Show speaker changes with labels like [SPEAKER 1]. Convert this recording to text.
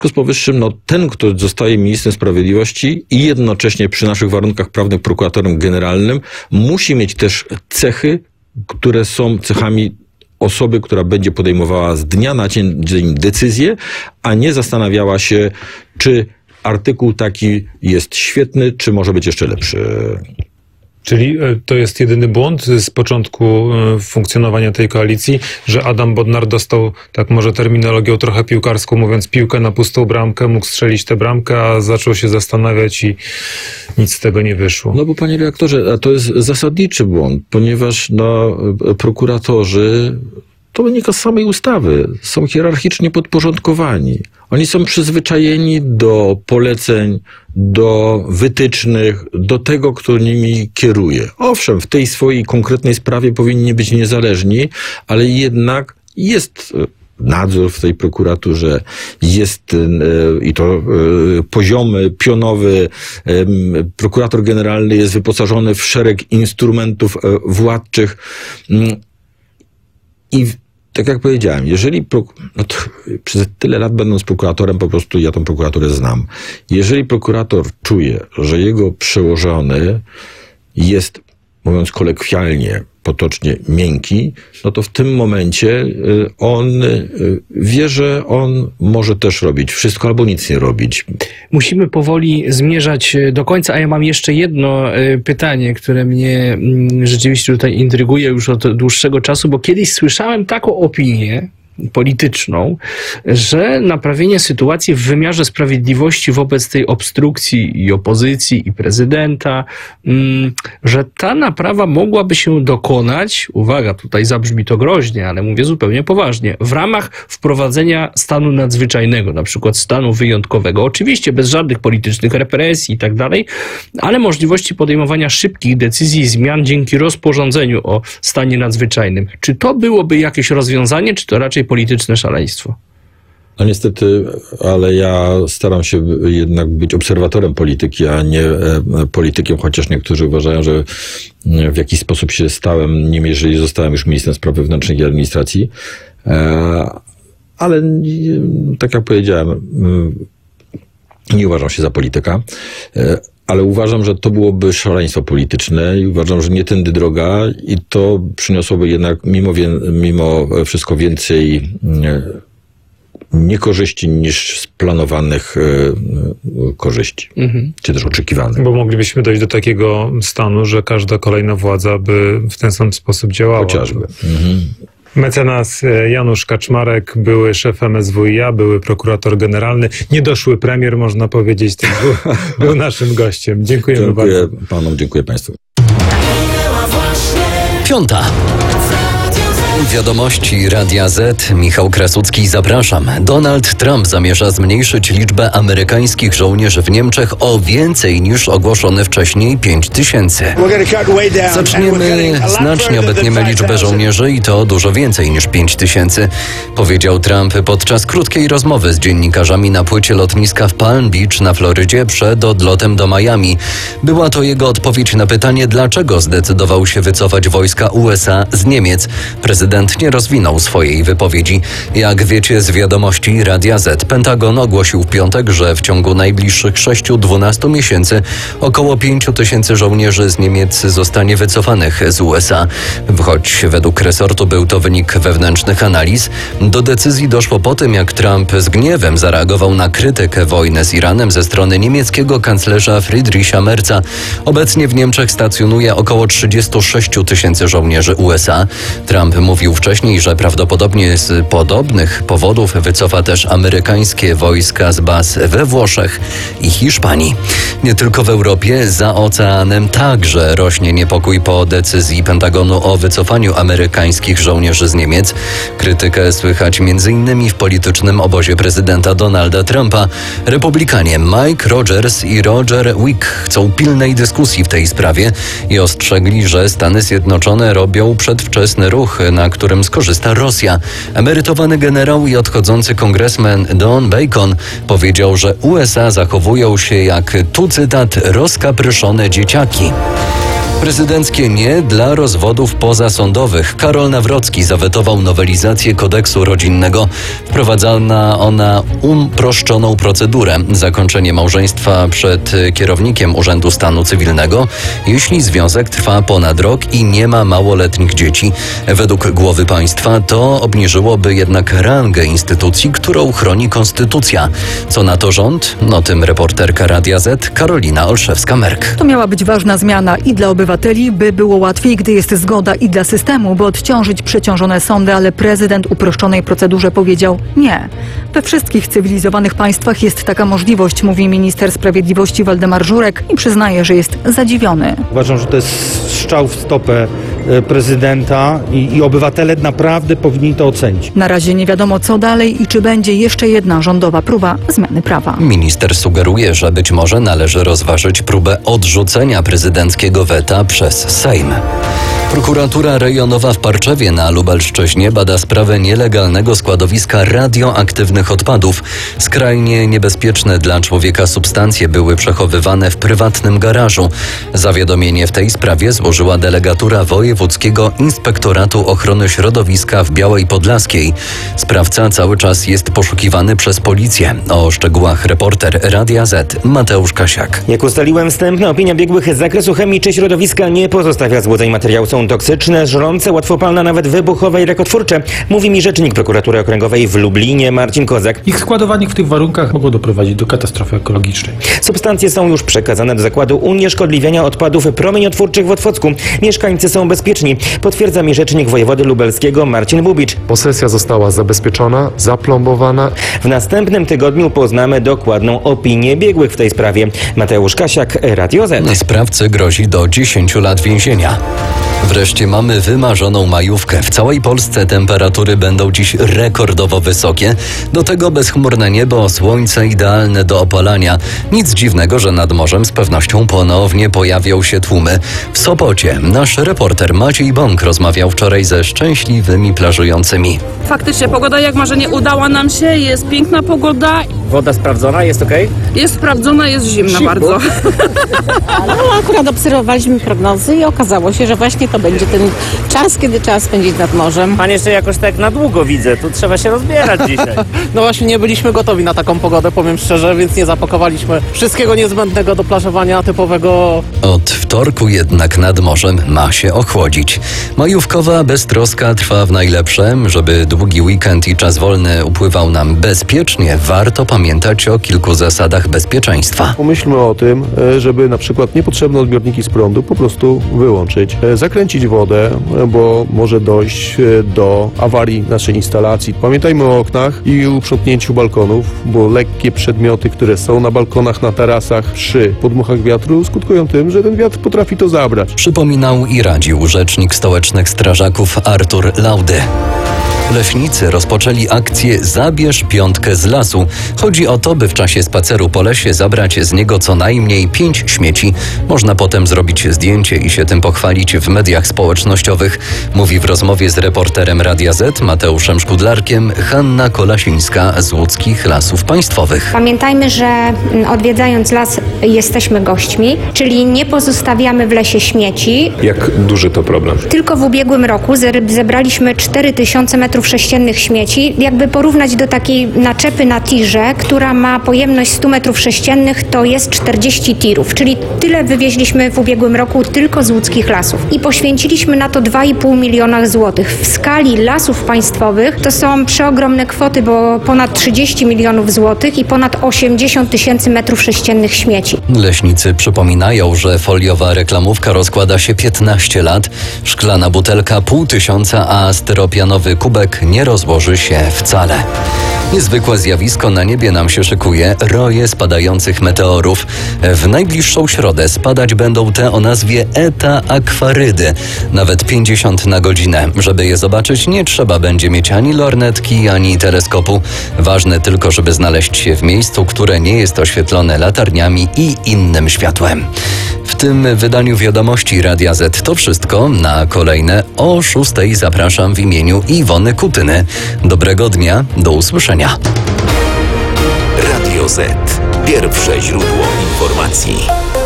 [SPEAKER 1] Z powyższym, ten, kto zostaje ministrem sprawiedliwości i jednocześnie przy naszych warunkach prawnych prokuratorem generalnym, musi mieć też cechy, które są cechami osoby, która będzie podejmowała z dnia na dzień decyzję, a nie zastanawiała się, czy artykuł taki jest świetny, czy może być jeszcze lepszy.
[SPEAKER 2] Czyli to jest jedyny błąd z początku funkcjonowania tej koalicji, że Adam Bodnar dostał, tak może terminologią trochę piłkarską mówiąc, piłkę na pustą bramkę, mógł strzelić tę bramkę, a zaczął się zastanawiać i nic z tego nie wyszło.
[SPEAKER 1] No bo panie redaktorze, a to jest zasadniczy błąd, ponieważ prokuratorzy, to wynika z samej ustawy, są hierarchicznie podporządkowani. Oni są przyzwyczajeni do poleceń, do wytycznych, do tego, kto nimi kieruje. Owszem, w tej swojej konkretnej sprawie powinni być niezależni, ale jednak jest nadzór w tej prokuraturze, jest i to poziomy, pionowy. Prokurator generalny jest wyposażony w szereg instrumentów władczych. I tak jak powiedziałem, jeżeli przez tyle lat będąc prokuratorem, po prostu ja tą prokuraturę znam. Jeżeli prokurator czuje, że jego przełożony jest, mówiąc kolokwialnie, potocznie miękki, to w tym momencie on wie, że on może też robić wszystko albo nic nie robić.
[SPEAKER 3] Musimy powoli zmierzać do końca, a ja mam jeszcze jedno pytanie, które mnie rzeczywiście tutaj intryguje już od dłuższego czasu, bo kiedyś słyszałem taką opinię polityczną, że naprawienie sytuacji w wymiarze sprawiedliwości wobec tej obstrukcji i opozycji i prezydenta, że ta naprawa mogłaby się dokonać, uwaga, tutaj zabrzmi to groźnie, ale mówię zupełnie poważnie, w ramach wprowadzenia stanu nadzwyczajnego, na przykład stanu wyjątkowego, oczywiście bez żadnych politycznych represji i tak dalej, ale możliwości podejmowania szybkich decyzji i zmian dzięki rozporządzeniu o stanie nadzwyczajnym. Czy to byłoby jakieś rozwiązanie, czy to raczej polityczne szaleństwo?
[SPEAKER 1] No niestety, ale ja staram się jednak być obserwatorem polityki, a nie politykiem, chociaż niektórzy uważają, że w jakiś sposób się stałem nim, jeżeli zostałem już ministrem spraw wewnętrznych i administracji. Ale tak jak powiedziałem, nie uważam się za polityka. Ale uważam, że to byłoby szaleństwo polityczne i uważam, że nie tędy droga i to przyniosłoby jednak mimo wszystko więcej niekorzyści niż splanowanych korzyści, czy też oczekiwanych.
[SPEAKER 2] Bo moglibyśmy dojść do takiego stanu, że każda kolejna władza by w ten sam sposób działała.
[SPEAKER 1] Chociażby.
[SPEAKER 2] Mecenas Janusz Kaczmarek, były szef MSWiA, były prokurator generalny, niedoszły premier, można powiedzieć, był naszym gościem. Dziękujemy bardzo.
[SPEAKER 1] Dziękuję panom, dziękuję państwu.
[SPEAKER 4] Piąta. Wiadomości Radia Z. Michał Krasucki, zapraszam. Donald Trump zamierza zmniejszyć liczbę amerykańskich żołnierzy w Niemczech o więcej niż ogłoszone wcześniej 5000. Znacznie obetniemy liczbę żołnierzy i to dużo więcej niż 5000, powiedział Trump podczas krótkiej rozmowy z dziennikarzami na płycie lotniska w Palm Beach na Florydzie przed odlotem do Miami. Była to jego odpowiedź na pytanie, dlaczego zdecydował się wycofać wojska USA z Niemiec. Prezydent nie rozwinął swojej wypowiedzi. Jak wiecie z wiadomości Radia Z, Pentagon ogłosił w piątek, że w ciągu najbliższych 6-12 miesięcy około 5000 żołnierzy z Niemiec zostanie wycofanych z USA. Choć według resortu był to wynik wewnętrznych analiz, do decyzji doszło po tym, jak Trump z gniewem zareagował na krytykę wojny z Iranem ze strony niemieckiego kanclerza Friedricha Merza. Obecnie w Niemczech stacjonuje około 36 000 żołnierzy USA. Trump mówił wcześniej, że prawdopodobnie z podobnych powodów wycofa też amerykańskie wojska z baz we Włoszech i Hiszpanii. Nie tylko w Europie, za oceanem także rośnie niepokój po decyzji Pentagonu o wycofaniu amerykańskich żołnierzy z Niemiec. Krytykę słychać m.in. w politycznym obozie prezydenta Donalda Trumpa. Republikanie Mike Rogers i Roger Wick chcą pilnej dyskusji w tej sprawie i ostrzegli, że Stany Zjednoczone robią przedwczesny ruch, na którym skorzysta Rosja. Emerytowany generał i odchodzący kongresmen Don Bacon powiedział, że USA zachowują się jak, tu cytat, rozkapryszone dzieciaki. Prezydenckie nie dla rozwodów pozasądowych. Karol Nawrocki zawetował nowelizację kodeksu rodzinnego. Wprowadzana ona uproszczoną procedurę. Zakończenie małżeństwa przed kierownikiem Urzędu Stanu Cywilnego, jeśli związek trwa ponad rok i nie ma małoletnich dzieci. Według głowy państwa to obniżyłoby jednak rangę instytucji, którą chroni konstytucja. Co na to rząd? No tym reporterka Radia Z Karolina Olszewska-Merk.
[SPEAKER 5] To miała być ważna zmiana i dla obywateli, by było łatwiej, gdy jest zgoda, i dla systemu, by odciążyć przeciążone sądy, ale prezydent uproszczonej procedurze powiedział nie. We wszystkich cywilizowanych państwach jest taka możliwość, mówi minister sprawiedliwości Waldemar Żurek i przyznaje, że jest zadziwiony.
[SPEAKER 6] Uważam, że to jest strzał w stopę prezydenta i obywatele naprawdę powinni to ocenić.
[SPEAKER 5] Na razie nie wiadomo, co dalej i czy będzie jeszcze jedna rządowa próba zmiany prawa.
[SPEAKER 4] Minister sugeruje, że być może należy rozważyć próbę odrzucenia prezydenckiego weta przez Sejm. Prokuratura rejonowa w Parczewie na Lubelszczyźnie bada sprawę nielegalnego składowiska radioaktywnych odpadów. Skrajnie niebezpieczne dla człowieka substancje były przechowywane w prywatnym garażu. Zawiadomienie w tej sprawie złożyła delegatura Wojewódzkiego Inspektoratu Ochrony Środowiska w Białej Podlaskiej. Sprawca cały czas jest poszukiwany przez policję. O szczegółach reporter Radia Z Mateusz Kasiak.
[SPEAKER 7] Jak ustaliłem, wstępna opinia biegłych z zakresu chemii czy środowiska nie pozostawia złudzeń. Materiały są toksyczne, żrące, łatwopalne, nawet wybuchowe i rakotwórcze, mówi mi rzecznik prokuratury okręgowej w Lublinie Marcin Kozak.
[SPEAKER 8] Ich składowanie w tych warunkach mogło doprowadzić do katastrofy ekologicznej.
[SPEAKER 7] Substancje są już przekazane do zakładu unieszkodliwiania odpadów promieniotwórczych w Otwocku. Mieszkańcy są bezpieczni, potwierdza mi rzecznik wojewody lubelskiego Marcin Bubicz.
[SPEAKER 9] Posesja została zabezpieczona, zaplombowana.
[SPEAKER 7] W następnym tygodniu poznamy dokładną opinię biegłych w tej sprawie. Mateusz Kasiak, Radio Z.
[SPEAKER 4] Sprawcy grozi do 10 lat więzienia. Wreszcie mamy wymarzoną majówkę. W całej Polsce temperatury będą dziś rekordowo wysokie. Do tego bezchmurne niebo, słońce idealne do opalania. Nic dziwnego, że nad morzem z pewnością ponownie pojawią się tłumy. W Sopocie nasz reporter Maciej Bąk rozmawiał wczoraj ze szczęśliwymi plażującymi.
[SPEAKER 10] Faktycznie pogoda jak marzenie, udała nam się, jest piękna pogoda.
[SPEAKER 11] Woda sprawdzona, jest okej?
[SPEAKER 10] Jest sprawdzona, jest zimna bardzo.
[SPEAKER 12] Ale akurat obserwowaliśmy prognozy i okazało się, że właśnie to będzie ten czas, kiedy trzeba spędzić nad morzem.
[SPEAKER 11] Pan jeszcze jakoś tak na długo widzę, tu trzeba się rozbierać dzisiaj.
[SPEAKER 13] No właśnie nie byliśmy gotowi na taką pogodę, powiem szczerze, więc nie zapakowaliśmy wszystkiego niezbędnego do plażowania typowego.
[SPEAKER 4] Od wtorku jednak nad morzem ma się ochłodzić. Majówkowa beztroska trwa w najlepsze. Żeby długi weekend i czas wolny upływał nam bezpiecznie, warto pamiętać o kilku zasadach bezpieczeństwa.
[SPEAKER 9] Pomyślmy o tym, żeby na przykład niepotrzebne odbiorniki z prądu po prostu wyłączyć. Zakręcić wodę, bo może dojść do awarii naszej instalacji. Pamiętajmy o oknach i uprzątnięciu balkonów, bo lekkie przedmioty, które są na balkonach, na tarasach przy podmuchach wiatru skutkują tym, że ten wiatr potrafi to zabrać.
[SPEAKER 4] Przypominał i radził rzecznik stołecznych strażaków Artur Laudy. Leśnicy rozpoczęli akcję Zabierz piątkę z lasu. Chodzi o to, by w czasie spaceru po lesie zabrać z niego co najmniej 5 śmieci. Można potem zrobić zdjęcie i się tym pochwalić w mediach społecznościowych. Mówi w rozmowie z reporterem Radia Z Mateuszem Szkudlarkiem Hanna Kolasińska z Łódzkich Lasów Państwowych.
[SPEAKER 14] Pamiętajmy, że odwiedzając las jesteśmy gośćmi, czyli nie pozostawiamy w lesie śmieci.
[SPEAKER 9] Jak duży to problem?
[SPEAKER 14] Tylko w ubiegłym roku zebraliśmy 4000 metrów sześciennych śmieci. Jakby porównać do takiej naczepy na tirze, która ma pojemność 100 metrów sześciennych, to jest 40 tirów, czyli tyle wywieźliśmy w ubiegłym roku tylko z łódzkich lasów. I poświęciliśmy na to 2,5 miliona złotych. W skali lasów państwowych to są przeogromne kwoty, bo ponad 30 milionów złotych i ponad 80 tysięcy metrów sześciennych śmieci.
[SPEAKER 4] Leśnicy przypominają, że foliowa reklamówka rozkłada się 15 lat, szklana butelka 500, a styropianowy kubek nie rozłoży się wcale. Niezwykłe zjawisko na niebie nam się szykuje, roje spadających meteorów. W najbliższą środę spadać będą te o nazwie Eta Aquarydy, nawet 50 na godzinę. Żeby je zobaczyć, nie trzeba będzie mieć ani lornetki, ani teleskopu. Ważne tylko, żeby znaleźć się w miejscu, które nie jest oświetlone latarniami i innym światłem. W tym wydaniu Wiadomości Radia Z to wszystko. Na kolejne o 6:00 zapraszam w imieniu Iwony Kutyny. Dobrego dnia, do usłyszenia.
[SPEAKER 15] Radio Z. Pierwsze źródło informacji.